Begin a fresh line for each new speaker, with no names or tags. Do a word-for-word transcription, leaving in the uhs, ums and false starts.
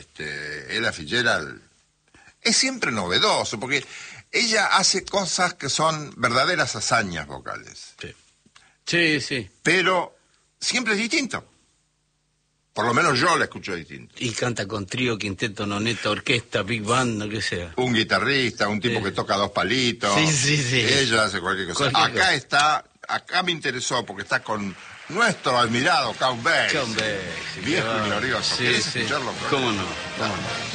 Este, Ella Fitzgerald es siempre novedoso, porque ella hace cosas que son verdaderas hazañas vocales.
Sí, sí, sí.
Pero siempre es distinto. Por lo menos yo la escucho distinto.
Y canta con trío, quinteto, noneta, orquesta, big band, lo que sea.
Un guitarrista, un tipo
Sí.
que toca dos palitos.
Sí, sí, sí.
Ella hace cualquier cosa.
Cualquier
acá
cosa.
está, acá me interesó porque está con nuestro admirado Count Basie.
Count Basie,
Viejo
qué
y glorioso.
sí,
¿Querés
sí.
escucharlo?
¿Cómo no? ¿Cómo no?